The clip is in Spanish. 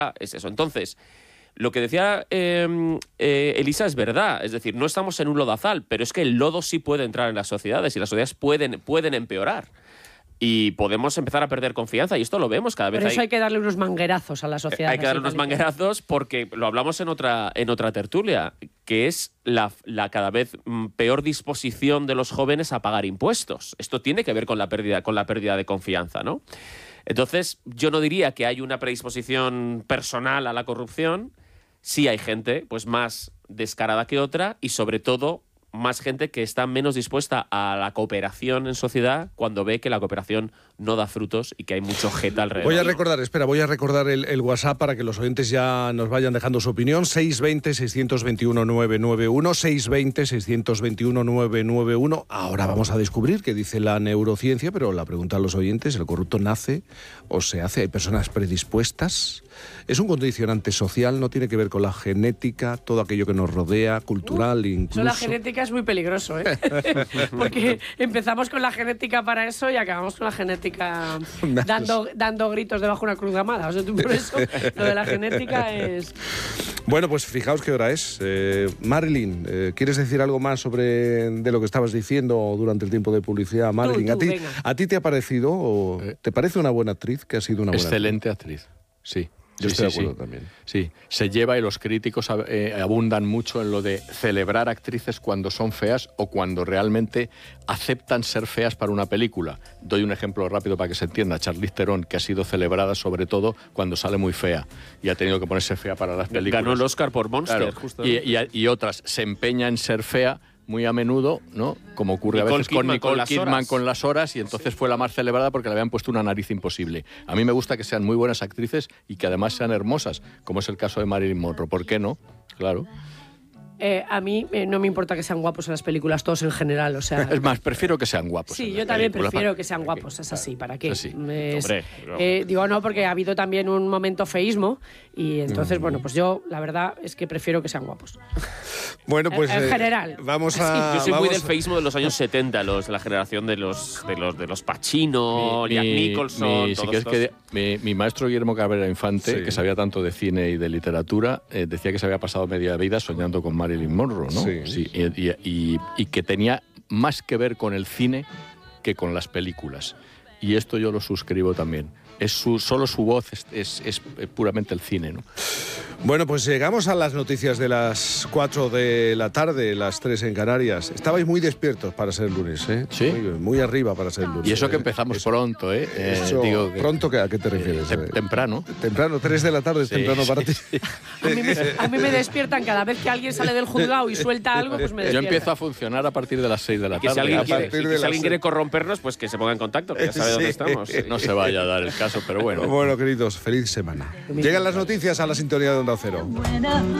es eso. Entonces, lo que decía Elisa es verdad. Es decir, no estamos en un lodazal, pero es que el lodo sí puede entrar en las sociedades y las sociedades pueden empeorar. Y podemos empezar a perder confianza, y esto lo vemos cada vez. Por eso hay que darle unos manguerazos a la sociedad. Hay que darle unos manguerazos porque lo hablamos en otra tertulia, que es la cada vez peor disposición de los jóvenes a pagar impuestos. Esto tiene que ver con la pérdida de confianza, ¿no? Entonces, yo no diría que hay una predisposición personal a la corrupción. Sí hay gente pues más descarada que otra, y sobre todo más gente que está menos dispuesta a la cooperación en sociedad cuando ve que la cooperación no da frutos y que hay mucho jeta alrededor. Voy a recordar el WhatsApp para que los oyentes ya nos vayan dejando su opinión. 620-621-991, 620-621-991. Ahora vamos a descubrir qué dice la neurociencia, pero la pregunta a los oyentes: ¿el corrupto nace o se hace? ¿Hay personas predispuestas? ¿Es un condicionante social? ¿No tiene que ver con la genética, todo aquello que nos rodea, cultural incluso? Eso, la genética es muy peligroso, ¿eh? Porque empezamos con la genética para eso y acabamos con la genética dando gritos debajo de una cruz gamada. O sea, por eso lo de la genética es... Bueno, pues fijaos qué hora es. Marilyn, ¿quieres decir algo más de lo que estabas diciendo durante el tiempo de publicidad? Marilyn, ¿a ti te ha parecido o te parece una buena actriz? Que ha sido una buena excelente actriz, sí. Yo estoy de acuerdo también. Sí, se lleva, y los críticos abundan mucho en lo de celebrar actrices cuando son feas o cuando realmente aceptan ser feas para una película. Doy un ejemplo rápido para que se entienda. Charlize Theron, que ha sido celebrada sobre todo cuando sale muy fea y ha tenido que ponerse fea para las películas. Ganó el Oscar por Monster, claro. Justo. Y otras se empeña en ser fea muy a menudo, ¿no? Como ocurre a veces con Nicole Kidman con Las Horas, y entonces fue la más celebrada porque le habían puesto una nariz imposible. A mí me gusta que sean muy buenas actrices y que además sean hermosas, como es el caso de Marilyn Monroe. ¿Por qué no? Claro. A mí no me importa que sean guapos en las películas, todos en general, o sea... Es más, prefiero que sean guapos. Sí, yo también prefiero que sean guapos, es así, ¿para qué? Sí. Digo, no, porque ha habido también un momento feísmo, y entonces, bueno, pues yo, la verdad, es que prefiero que sean guapos. Bueno, pues... en general. Vamos a... Yo soy muy del feísmo de los años 70, la generación de los Pacino, Jack Nicholson... Mi maestro Guillermo Cabrera Infante, que sabía tanto de cine y de literatura, decía que se había pasado media vida soñando con Marilyn Monroe, ¿no? Sí. Y que tenía más que ver con el cine que con las películas. Y esto yo lo suscribo también. Solo su voz es puramente el cine, ¿no? Bueno, pues llegamos a las noticias de las 4 de la tarde, las 3 en Canarias. Estabais muy despiertos para ser lunes, ¿eh? Sí. Muy arriba para ser lunes. Y eso que empezamos pronto, ¿eh? ¿Pronto a qué te refieres? Temprano. Temprano, 3 de la tarde es temprano para ti. A mí me despiertan cada vez que alguien sale del juzgado y suelta algo, pues me despierta. Yo empiezo a funcionar a partir de las 6 de la tarde. Si alguien quiere corrompernos, pues que se ponga en contacto, que ya sabe dónde estamos. No se vaya a dar el caso, pero bueno. Bueno, queridos, feliz semana. Llegan las noticias a la sintonía de Onda Cero.